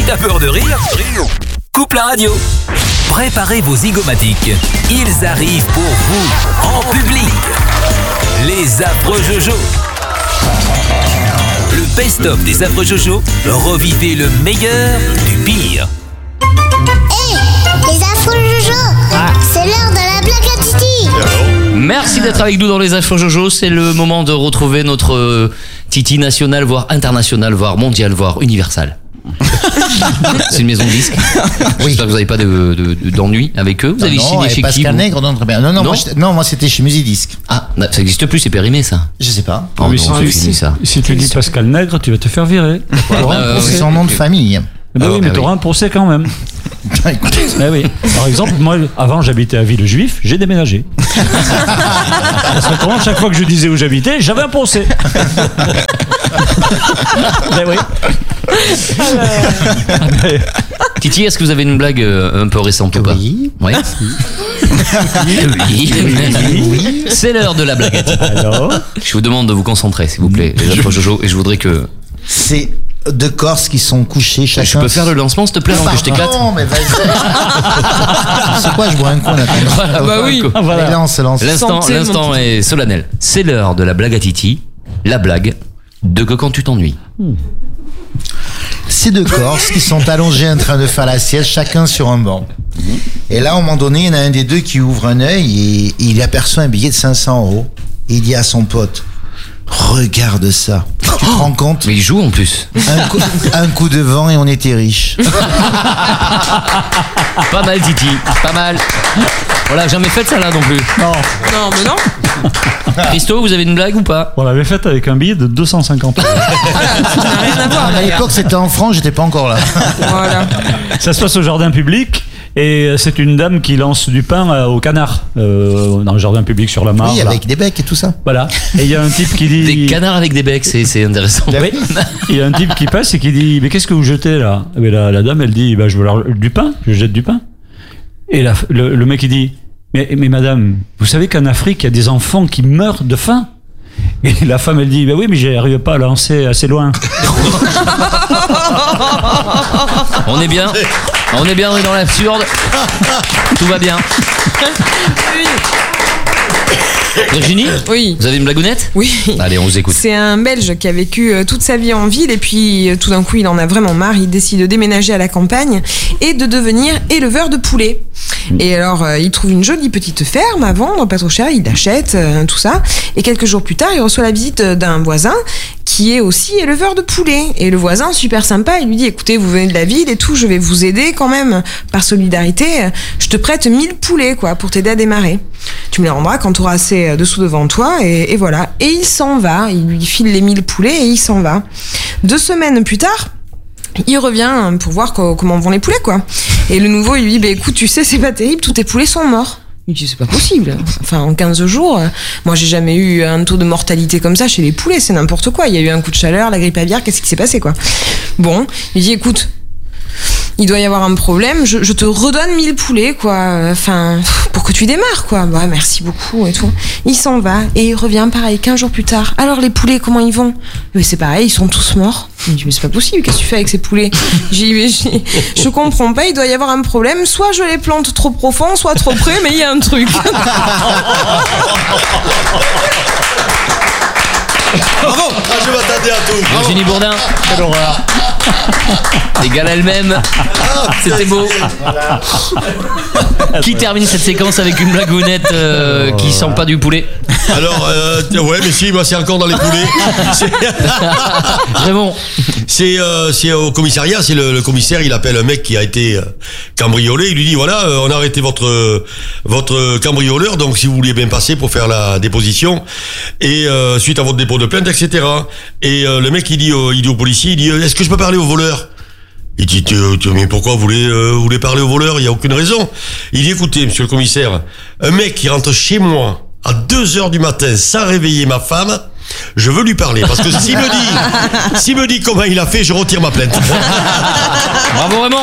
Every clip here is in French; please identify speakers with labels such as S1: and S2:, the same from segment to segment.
S1: T'as peur de rire? Coupe la radio. Préparez vos zygomatiques. Ils arrivent pour vous, en public. Les affreux Jojo. Le best-of des affreux Jojo. Revivez le meilleur du pire.
S2: Les affreux Jojo, c'est l'heure de la blague à Titi.
S3: Merci d'être avec nous dans les affreux Jojo. C'est le moment de retrouver notre Titi national, voire international, voire mondial, voire universal. C'est une maison de disques. J'espère que vous n'avez pas d'ennui avec eux. Vous avez signé chez qui?
S4: Pascal Nègre, non, très bien. Non, moi c'était chez Musidisc.
S3: Ah, ça n'existe plus, c'est périmé ça.
S4: Je sais pas.
S3: Oh,
S5: oui,
S3: non, c'est ça.
S5: Si tu dis Pascal Nègre, tu vas te faire virer.
S4: C'est son nom de famille.
S5: Oui, mais tu auras un procès quand même. Oui. Par exemple, moi, avant j'habitais à Villejuif, j'ai déménagé. Parce que comment, chaque fois que je disais où j'habitais, j'avais un procès. Oui.
S3: Titi, est-ce que vous avez une blague un peu récente ou pas?
S4: Oui.
S3: Oui. Oui. C'est l'heure de la blague à Titi.
S5: Alors,
S3: je vous demande de vous concentrer, s'il vous plaît, les affreux Jojo, et je voudrais que...
S4: C'est deux Corses qui sont couchés chacun.
S3: Je peux faire le lancement, s'il te plaît, avant que je t'éclate?
S4: Non, mais vas-y. C'est quoi, je bois un coup en attendant.
S3: Voilà,
S6: Bah oui.
S5: voilà.
S4: Mais lance.
S3: L'instant est solennel. C'est l'heure de la blague à Titi. La blague de que quand tu t'ennuies.
S4: C'est deux Corses qui sont allongés en train de faire la sieste, chacun sur un banc. Et là, à un moment donné, il y en a un des deux qui ouvre un œil et il aperçoit un billet de 500 €. Et il dit à son pote: regarde ça. Tu te rends compte?
S3: Mais il joue en plus.
S4: Un coup de vent et on était riches.
S3: Pas mal, Titi. Pas mal. On l'a jamais fait ça là non plus.
S5: non,
S6: Non, mais non.
S3: Christo, vous avez une blague ou pas?
S5: on l'avait faite avec un billet de 250 €.
S6: Voilà, ça n'a rien à voir.
S4: À l'époque, c'était en francs, j'étais pas encore là.
S6: Voilà.
S5: Ça se passe au jardin public. Et c'est une dame qui lance du pain aux canards dans le jardin public sur la mare.
S4: Oui,
S5: là.
S4: avec des becs et tout ça.
S5: Voilà. Et il y a un type qui dit...
S3: Des canards avec des becs, c'est intéressant.
S5: Oui. Il y a un type qui passe et qui dit: mais qu'est-ce que vous jetez là? Et la dame, elle dit: je veux du pain, je jette du pain. Et le mec il dit: mais madame, vous savez qu'en Afrique il y a des enfants qui meurent de faim? Et la femme elle dit: oui, mais j'arrive pas à lancer assez loin.
S3: On est bien, on est dans l'absurde. Tout va bien. Virginie,
S6: Oui.
S3: vous avez une blagounette?
S6: Oui.
S3: Allez, on vous écoute.
S6: C'est un Belge qui a vécu toute sa vie en ville et puis tout d'un coup il en a vraiment marre, il décide de déménager à la campagne et de devenir éleveur de poulets. Et alors il trouve une jolie petite ferme à vendre, pas trop cher, il l'achète, tout ça. Et quelques jours plus tard, il reçoit la visite d'un voisin qui est aussi éleveur de poulets. Et le voisin, super sympa, il lui dit: écoutez, vous venez de la ville et tout, je vais vous aider quand même, par solidarité, je te prête 1000 poulets quoi, pour t'aider à démarrer. Tu me les rendras quand tu auras assez de sous devant toi, et voilà. Et il s'en va, il lui file les 1000 poulets et il s'en va. 2 semaines plus tard, il revient pour voir comment vont les poulets quoi. Et le nouveau il lui dit: écoute, tu sais, c'est pas terrible, tous tes poulets sont morts. Il dit: c'est pas possible. Enfin, en 15 jours, moi j'ai jamais eu un taux de mortalité comme ça chez les poulets, c'est n'importe quoi. Il y a eu un coup de chaleur, la grippe aviaire, qu'est-ce qui s'est passé quoi? Bon, il dit: écoute, il doit y avoir un problème, je te redonne 1000 poulets quoi, enfin, pour que tu démarres quoi. Bah merci beaucoup et tout. Il s'en va et il revient pareil 15 jours plus tard. Alors les poulets, comment ils vont? Mais c'est pareil, ils sont tous morts. Il dit: mais c'est pas possible, qu'est-ce que tu fais avec ces poulets? J'ai dit: je comprends pas, il doit y avoir un problème, soit je les plante trop profond, soit trop près, mais il y a un truc.
S7: Bravo. Je m'attendais à tout. Bravo.
S3: Virginie Bourdin.
S5: Quelle horreur.
S3: Égale elle-même. C'était beau. Qui termine cette séquence avec une blagounette qui sent pas du poulet?
S7: Alors, ouais, mais si, moi c'est encore dans les poulets.
S3: Raymond.
S7: C'est au commissariat, c'est le commissaire, il appelle un mec qui a été cambriolé, il lui dit: voilà, on a arrêté votre cambrioleur, donc si vous vouliez bien passer pour faire la déposition, et suite à votre dépôt de plainte, etc. Et le mec il dit au policier, il dit: est-ce que je peux parler au voleur? Il dit: mais pourquoi vous voulez parler au voleur? Il n'y a aucune raison. Il dit: écoutez, monsieur le commissaire, un mec qui rentre chez moi à 2h du matin sans réveiller ma femme, je veux lui parler, parce que s'il me dit comment il a fait, je retire ma plainte.
S3: Bravo Raymond.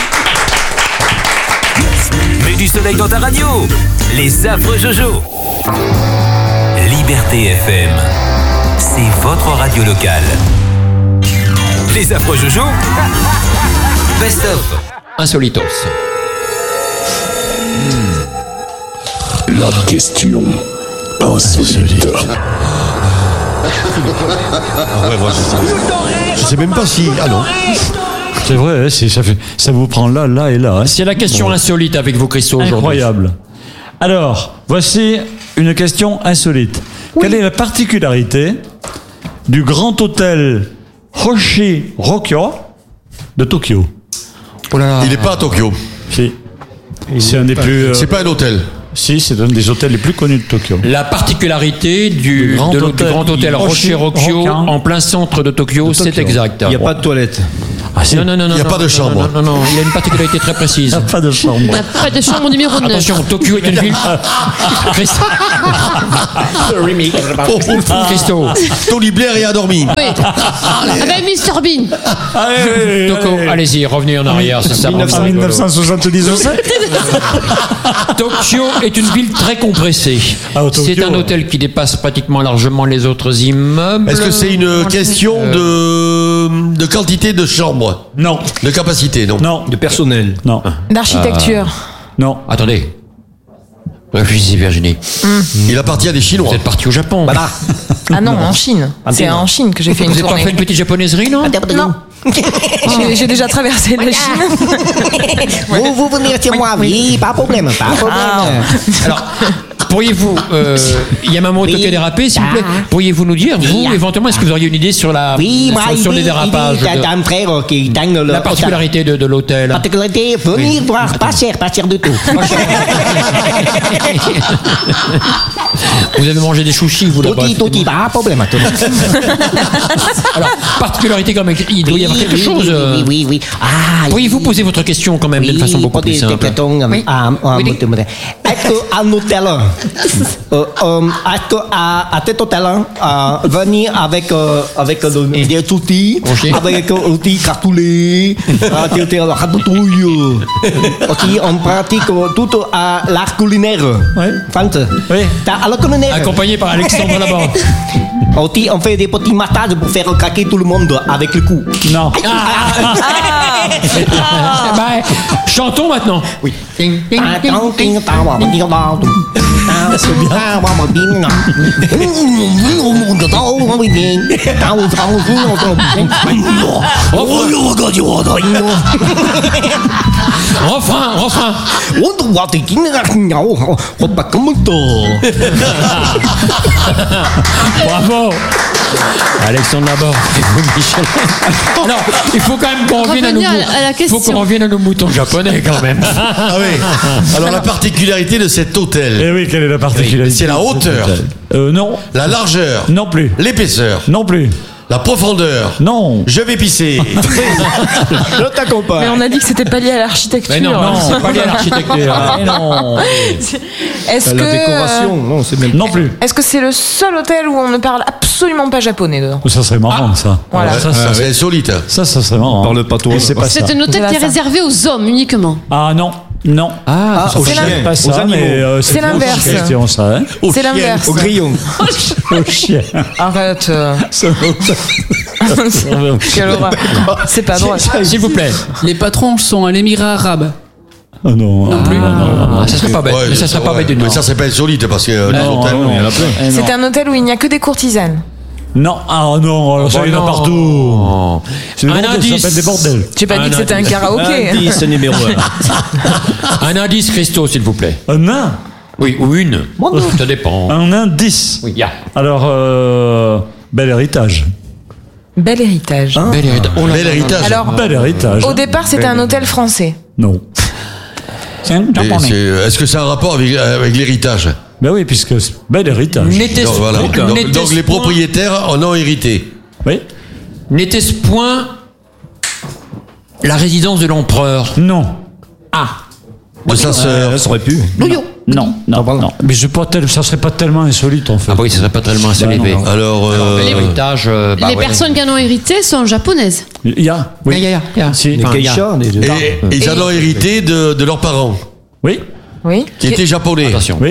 S1: Mets du soleil dans ta radio. Les affreux Jojo. Liberté FM. C'est votre radio locale. Les affreux Jojo. best-of.
S3: Insolitos.
S8: La question insolite.
S7: Ah ouais, moi je sais même pas si. Ah non.
S5: C'est vrai, hein, ça vous prend là et là. Hein.
S9: C'est la question insolite avec vous, Christo, aujourd'hui.
S5: Incroyable. Alors, voici une question insolite. Quelle est la particularité du grand hôtel Hoshi-Rokyo de Tokyo?
S7: Il n'est pas à Tokyo.
S5: Si. C'est un des plus.
S7: C'est pas un hôtel.
S5: Si, c'est un des hôtels les plus connus de Tokyo.
S9: La particularité du grand hôtel Hoshi-Rokyo en plein centre de Tokyo, c'est exact.
S10: Il n'y a pas de toilette.
S5: Ah, si.
S9: Non,
S7: Il n'y a pas de chambre.
S9: Non, il y a une particularité très précise.
S5: Il n'y a pas de chambre.
S11: On n'a pas de chambre numéro 9.
S9: Attention, Tokyo est une ville. Christo.
S7: Tony Blair y a dormi.
S11: Oui. Avec Mr Bean.
S9: Toko, allez-y, revenez en arrière. Ça sert à rien.
S5: 1970 aussi.
S9: Tokyo est une ville très compressée. C'est un hôtel qui dépasse pratiquement largement les autres immeubles.
S7: Est-ce que c'est une question de quantité de chambres?
S5: Non.
S7: De capacité, non?
S5: Non.
S10: De personnel.
S5: Non.
S6: D'architecture.
S5: Non.
S9: Attendez. Réfléchissez, Virginie.
S7: Il appartient à des Chinois.
S9: Vous êtes parti au Japon.
S10: Voilà.
S6: Ah non, en Chine. C'est en Chine que j'ai fait une
S9: Vous n'avez pas
S6: tournée.
S9: fait une petite japonaiserie, non?
S6: Non. J'ai déjà traversé la Chine.
S12: Vous venez chez moi, oui, pas de problème, pas de problème.
S9: Alors, pourriez-vous, Yamamoto Dérapé, s'il vous plaît, pourriez-vous nous dire, vous, éventuellement, est-ce que vous auriez une idée sur
S12: Oui, moi,
S9: sur les dérapages
S12: j'ai un frère qui gagne le...
S9: la particularité de l'hôtel?
S12: Particularité, venir voir, pas cher du tout.
S9: Vous avez mangé des sushis, vous, là-bas?
S12: Tout, pas de problème.
S9: Alors, particularité quand même, il doit y avoir quelque chose.
S12: Oui. Ah,
S9: Pourriez-vous poser votre question quand même d'une façon beaucoup plus simple?
S12: Est-ce qu'un hôtel, est-ce qu'à cet hôtel, venir avec des outils, avec outils cartouillés, des ratatouilles, aussi on pratique tout à l'art culinaire. Français.
S5: Oui.
S12: À la culinaire.
S9: Accompagné par Alexandre là-bas.
S12: Aussi on fait des petits massages pour faire craquer tout le monde avec le cou.
S5: Non.
S9: Bah, chantons maintenant.
S12: Oui.
S9: Refrain. Bravo. Alexandre Laborde et vous, Michel. Alors, il faut quand même qu'on revienne à nos moutons japonais quand même.
S7: Ah oui. Alors la particularité de cet hôtel.
S5: Eh oui, quelle est la particularité?
S7: C'est la hauteur.
S5: Non.
S7: La largeur.
S5: Non plus.
S7: L'épaisseur.
S5: Non plus.
S7: La profondeur.
S5: Non.
S7: Je vais pisser.
S10: Je t'accompagne.
S6: Mais on a dit que c'était pas lié à l'architecture.
S9: Mais non, c'est pas lié à l'architecture.
S5: Ah, non.
S6: Est-ce
S10: La décoration, non, c'est même.
S5: Non plus.
S6: Est-ce que c'est le seul hôtel où on ne parle absolument pas japonais dedans?
S5: Ça serait marrant, ça.
S6: Voilà.
S7: Ouais, ça, c'est insolite.
S5: Ça serait marrant.
S10: Parle pas toi.
S5: Et c'est pas ça.
S11: C'est un hôtel qui est réservé aux hommes uniquement.
S5: Ah non. Non.
S10: aux
S6: c'est
S10: chiens,
S5: pas ça,
S10: aux animaux.
S5: mais
S6: C'est l'inverse.
S5: C'est question, ça, hein.
S6: C'est l'inverse.
S10: Au grillon.
S5: Au chien.
S6: Arrête. Quelle horreur. C'est pas drôle.
S9: S'il vous plaît.
S13: Les patrons sont à l'Émirat arabe.
S5: Oh non.
S9: Non plus. Ça serait pas bête. Mais ça serait pas bête du
S7: Mais
S9: Nord.
S7: ça, c'est pas insolite parce que les hôtels, il y en a plein.
S6: C'est un hôtel où il n'y a que des courtisanes.
S5: Non, alors ça, il y en a partout. C'est des bordels, ça s'appelle des bordels.
S6: J'ai pas dit que c'était un karaoké.
S10: Indice numéro 1.
S9: Un indice, Christo, s'il vous plaît.
S5: Un nain.
S9: Oui, ou une. Ça dépend.
S5: Un indice.
S9: Oui, ya.
S5: Alors, bel héritage.
S6: Bel héritage.
S9: Bel héritage. Oh là
S7: Bel
S9: là là.
S7: héritage.
S6: Alors,
S5: Bel héritage.
S6: au départ, c'était un hôtel français.
S5: Non. C'est un
S7: Et
S5: japonais.
S7: est-ce que ça a un rapport avec l'héritage?
S5: Ben oui, puisque bel héritage.
S7: Donc, voilà. Donc les propriétaires en ont hérité.
S5: Oui.
S9: N'était-ce point la résidence de l'empereur?
S5: Non.
S9: Ah.
S7: De sa sœur.
S10: Ça aurait pu.
S5: Non. Mais ça serait pas tellement insolite, en fait.
S9: Ah oui, ça serait pas tellement insolite.
S5: non.
S7: Alors,
S9: L'héritage.
S11: Les personnes qui en ont hérité sont japonaises.
S5: Il y a. Oui.
S9: Il y a.
S5: Si.
S10: Les geishas,
S7: et ils en ont hérité de leurs parents,
S5: Oui.
S6: Oui.
S7: qui étaient japonais.
S9: Attention.
S5: Oui.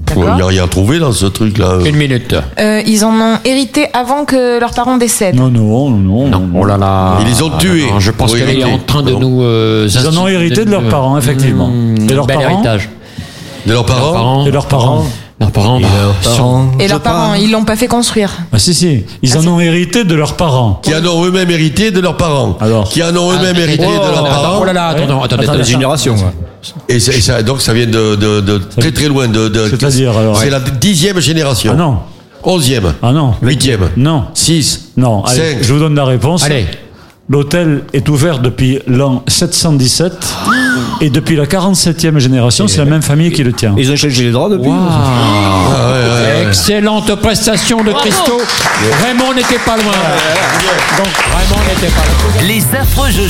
S7: Il n'y a rien à trouver dans ce truc-là.
S9: Une minute.
S6: Ils en ont hérité avant que leurs parents décèdent.
S5: Non.
S9: Oh là là.
S7: Ils les ont tués.
S9: Je pense
S7: Oui,
S9: qu'elle est en train de nous.
S5: Ils en ont hérité de leurs parents, effectivement.
S9: Et leur
S5: parents,
S9: héritage.
S7: De leurs parents.
S5: Et leurs parents.
S9: Leurs parents.
S6: Et leurs parents, ils l'ont pas fait construire.
S5: Ah si. Ils en ont hérité de leurs parents.
S7: Qui en ont eux-mêmes hérité de leurs parents.
S5: Alors.
S7: Qui en ont eux-mêmes hérité de leurs parents.
S9: Oh là là, attendez.
S10: Des générations.
S7: Et ça, donc ça vient de très très loin.
S5: C'est-à-dire, alors.
S7: C'est la 10e génération.
S5: Ah non.
S7: 11e.
S5: Ah non.
S7: 8e.
S5: Non.
S7: 6.
S5: Non. Allez,
S7: 5.
S5: je vous donne la réponse.
S9: Allez.
S5: L'hôtel est ouvert depuis l'an 717 et depuis la 47e génération, c'est la même famille qui le tient.
S10: Ils ont changé les droits depuis.
S9: Excellente prestation de Christo. Raymond n'était pas loin. Donc Raymond n'était pas loin.
S1: Les affreux